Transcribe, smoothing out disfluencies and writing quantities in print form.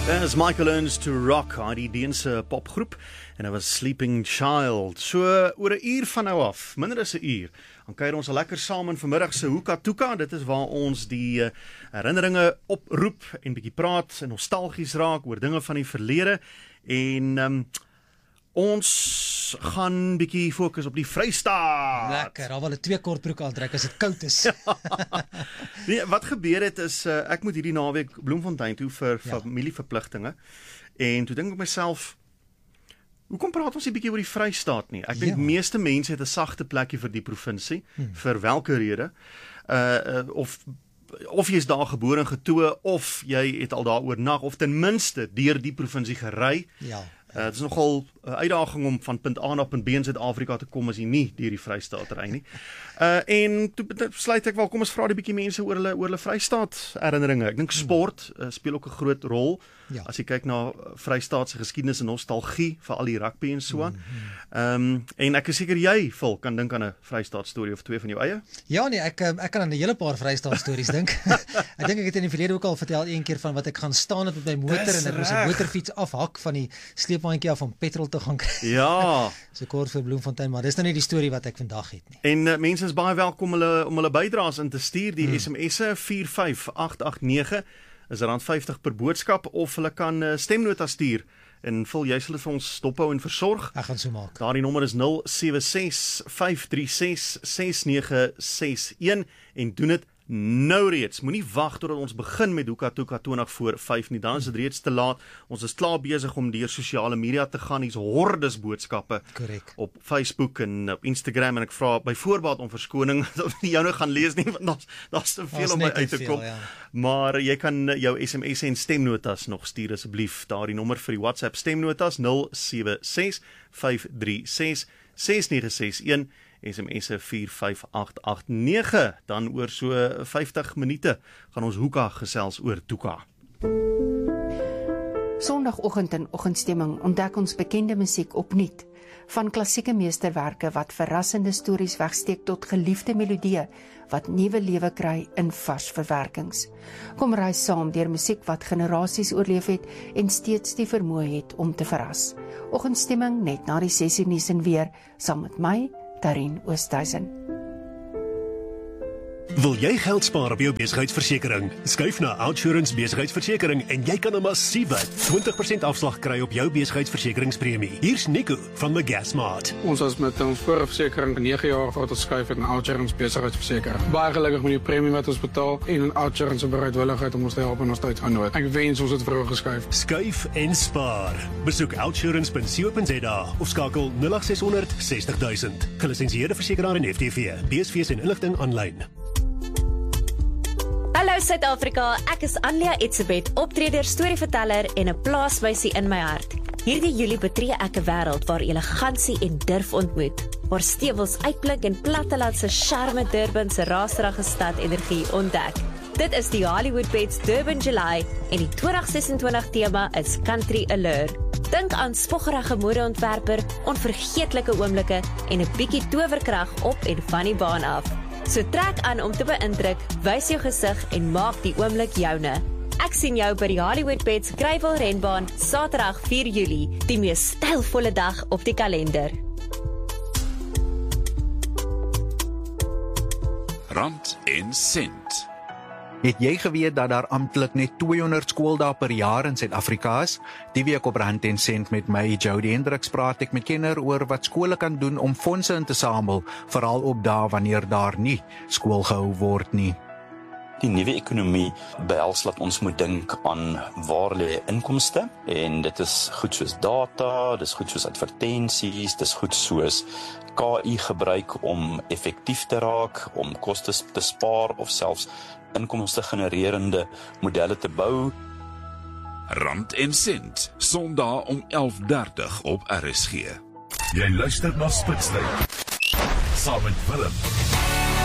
As Michael Learns to Rock, die Deense popgroep, en hy was Sleeping Child. So, oor 'n uur van nou af, minder as 'n uur, dan kuier ons lekker saam in vanmiddag se Hoeka Toeka. Dit is waar ons die herinneringe oproep en bietjie praat en nostalgies raak oor dinge van die verlede. En ons gaan bietjie fokus op die Vrystaat. Lekker, al wel 'n 2 kortbroek aantrek as dit koud is. Nee, wat gebeur het is, ek moet hierdie naweek Bloemfontein toe vir familieverpligtinge. En toe dink ek myself, hoekom praat ons nie bietjie oor die Vrystaat nie? Ek dink meeste mense het 'n sagte plekkie vir die provinsie, vir watter rede. Of jy is daar gebore en getoe, of jy het al daar oornag, of ten minste deur die provinsie gery. Ja. Het is nogal 'n uitdaging om van punt A na punt B in Suid-Afrika te kom as jy nie deur die Vrystaat ry nie. En toe besluit ek wel, kom ons vra 'n bietjie mense oor hulle Vrystaat herinneringe. Ek dink sport speel ook 'n groot rol. Ja. As jy kyk na Vrystaatse geskiedenis en nostalgie vir al die rugby en so aan. En ek is seker jy, Phil, kan dink aan 'n Vrystaat storie of twee van jou eie. Ja nee, ek kan aan 'n hele paar Vrystaat stories dink. Ek dink ek het in die verlede ook al vertel een keer van wat ek gaan staan het met my motor en ek moes 'n motorfiets afhak van die sleepwaandjie af om petrol te gaan kry. Ja. So kort vir Bloemfontein, maar dis nou nie die storie wat ek vandag het nie. En mense is baie welkom om hulle bydraes in te stuur. Die SMS'e 45889 is R50 per boodskap, of hulle kan stemnota stuur. En Phil, jy sal dit vir ons dophou en versorg. Ek gaan so maak. Daardie nommer is 0765366961 en doen dit nou reeds. Moenie wag totdat ons begin met Hoeka Toeka 20 voor 5 nie. Dan is dit reeds te laat. Ons is klaar besig om deur sosiale media te gaan. Hier's hordes boodskappe op Facebook en op Instagram, en ek vra by voorbaat om verskoning dat ek jou nou gaan lees nie, want daar's te veel om my uit te kom. Ja. Maar jy kan jou SMS en stemnotas nog stuur asseblief. Daardie nommer vir die WhatsApp stemnotas 0765366961. SMS'e 45889. Dan oor so 50 minute gaan ons Hoeka gesels oor Toeka. Sondagoggend in Oggendstemming ontdek ons bekende musiek opnuut. Van klassieke meesterwerke wat verrassende stories wegsteek tot geliefde melodieë wat nuwe lewe kry in vars verwerkings. Kom reis saam deur musiek wat generasies oorleef het en steeds die vermoë het om te verras. Oggendstemming net na die 6 uur nuus en weer, saam met my, Darien Oosthuizen. Wil jy geld spaar op jou besigheidsversekering? Skuif na OUTsurance Besigheidsversekering en jy kan 'n massiewe 20% afslag kry op jou besigheidsversekeringspremie. Hier's Nico van Magasmart. Ons was met ons vorige versekering 9 jaar voor tot skuif in OUTsurance Besigheidsversekering. Baie gelukkig met die premie wat ons betaal en OUTsurance se bereidwilligheid om ons te help in ons tyd van nood. Ek wens ons het vroeër geskuif. Skuif en spaar. Besoek outsurance.co.za of skakel 0800 60 000. Gelisensieerde versekeraar en FTV. BSV's en inligting aanlyn. Hallo Suid-Afrika, ek is Anlia Etzebeth, optreder, storieverteller en 'n plaasmeisie in my hart. Hierdie Julie betree ek 'n wêreld waar elegansie en durf ontmoet, waar stewels uitblink en plattelandse charme Durban se raserige stad energie ontdek. Dit is die Hollywood Bets Durban July en die 2026 tema is Country Allure. Dink aan spoggerige modeontwerper, onvergeetlike oomblikke en 'n bietjie towerkrag op en van die baan af. So trek aan om te beïndruk, wys jou gesig en maak die oomblik joune. Ek sien jou by die Hollywood Bets Greyville renbaan, Saterdag 4 Julie, die mees stylvolle dag op die kalender. Rand en sent. Het jy geweet dat daar amptelik net 200 skooldae per jaar in Suid-Afrika is? Die week op Rand en Sent met my, Jody Hendriks, praat ek met kenner oor wat skole kan doen om fondse in te samel, veral op dae wanneer daar nie skool gehou word nie. Die nuwe ekonomie behels dat ons moet dink aan waar lê inkomste, en dit is goed soos data, dis goed soos advertensies, dis goed soos KI gebruik om effektief te raak, om kostes te spaar of selfs inkomste genererende modelle te bou. Rand en Sent, Sondag om 11:30 op RSG. Jy luister na Spitstyd saam met Willem.